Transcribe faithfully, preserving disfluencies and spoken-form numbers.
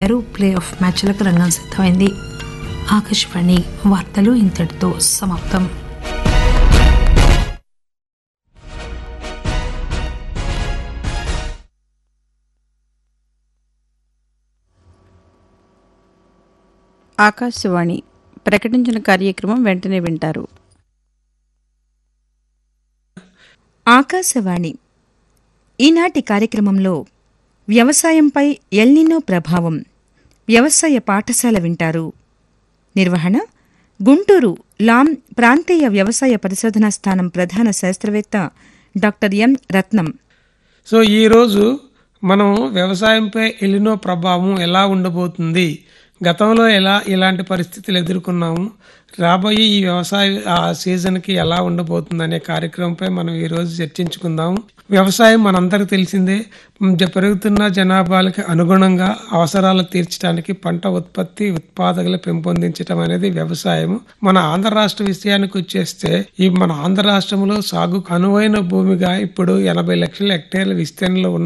చేశారు. Play of మ్యాచ్లకు రంగం సిద్ధమైంది. ఆకాశవాణి వార్తలు ఇంతటితో సమాప్తం. ఆకాశవాణి ప్రకటించిన కార్యక్రమం వెంటనే వింటారు. ఆకాశవాణి ఈనాటి కార్యక్రమంలో వ్యవసాయంపై ఎల్నినో ప్రభావం వ్యవసాయ పాఠశాల వింటారు. నిర్వహణ గుంటూరు లాం ప్రాంతీయ వ్యవసాయ పరిశోధనా స్థానం ప్రధాన శాస్త్రవేత్త డాక్టర్ ఎం రత్నం. సో ఈరోజు మనం వ్యవసాయంపై ఎల్నినో ప్రభావం ఎలా ఉండబోతుంది, గతంలో ఎలా ఇలాంటి పరిస్థితులు ఎదుర్కొన్నాము, రాబోయే ఈ వ్యవసాయ సీజన్కి ఎలా ఉండబోతుంది అనే కార్యక్రమంపై మనం ఈరోజు చర్చించుకుందాం. వ్యవసాయం మనందరికి తెలిసిందే. పెరుగుతున్న జనాభాలకు అనుగుణంగా అవసరాలు తీర్చడానికి పంట ఉత్పత్తి ఉత్పాదకలు పెంపొందించడం అనేది వ్యవసాయం. మన ఆంధ్ర రాష్ట్ర విషయానికి వచ్చేస్తే ఈ మన ఆంధ్ర రాష్ట్రంలో సాగుకు అనువైన భూమిగా ఇప్పుడు ఎనభై లక్షల హెక్టేర్ల విస్తీర్ణంలో ఉన్న